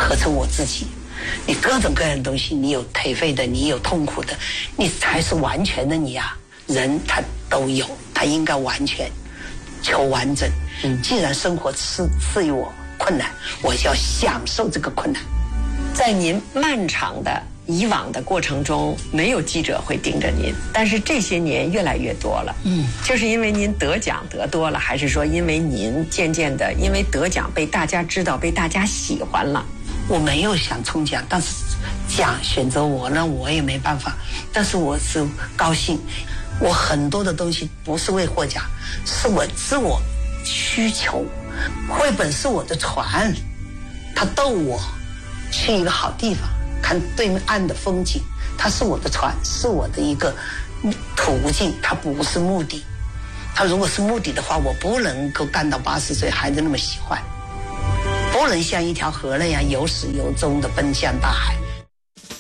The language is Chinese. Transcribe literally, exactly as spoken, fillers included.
刻成我自己。你各种各样的东西，你有颓废的，你有痛苦的，你才是完全的你啊！人他都有，他应该完全求完整。嗯，既然生活赐赐予我困难，我就要享受这个困难。 在您漫长的以往的过程中，没有记者会盯着您，但是这些年越来越多了。嗯，就是因为您得奖得多了，还是说因为您渐渐的因为得奖被大家知道，被大家喜欢了？ 我没有想冲奖，但是奖选择我呢，我也没办法。但是我是高兴，我很多的东西不是为获奖，是我自我需求。绘本是我的船，它逗我去一个好地方，看对岸的风景，它是我的船，是我的一个途径，它不是目的。它如果是目的的话，我不能够干到八十岁还是那么喜欢。不能像一条河那样有始有终的奔向大海，